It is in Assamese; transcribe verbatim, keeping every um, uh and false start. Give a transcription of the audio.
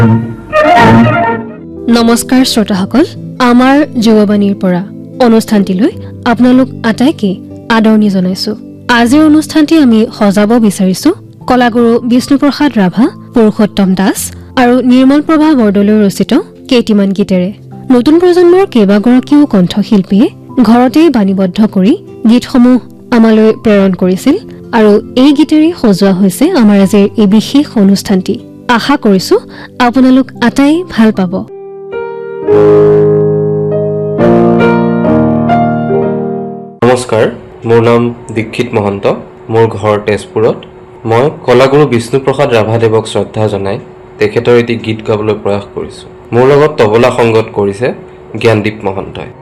নমস্কাৰ শ্ৰোতাসকল, আমাৰ যুৱবাণীৰ পৰা অনুষ্ঠানটিলৈ আপোনালোক আটাইকে আদৰণি জনাইছো। আজিৰ অনুষ্ঠানটি আমি সজাব বিচাৰিছো কলাগুৰু বিষ্ণুপ্ৰসাদ ৰাভা, পুৰুষোত্তম দাস আৰু নিৰ্মল প্ৰভা বৰদলৈ ৰচিত কেইটিমান গীতেৰে। নতুন প্ৰজন্মৰ কেইবাগৰাকীও কণ্ঠশিল্পীয়ে ঘৰতেই বাণীবদ্ধ কৰি গীতসমূহ আমালৈ প্ৰেৰণ কৰিছিল আৰু এই গীতেৰে সজোৱা হৈছে আমাৰ আজিৰ এই বিশেষ অনুষ্ঠানটি। আশা কৰিছো আপোনালোক আটাই ভাল পাব। নমস্কাৰ, মোৰ নাম দীক্ষিত মহন্ত। মোৰ ঘৰ তেজপুৰত। মই কলাগুৰু বিষ্ণুপ্ৰসাদ ৰাভাদেৱক শ্ৰদ্ধা জনাই তেখেতৰ এটি গীত গাবলৈ প্ৰয়াস কৰিছোঁ। মোৰ লগত তবলা সংগত কৰিছে জ্ঞানদীপ মহন্তই।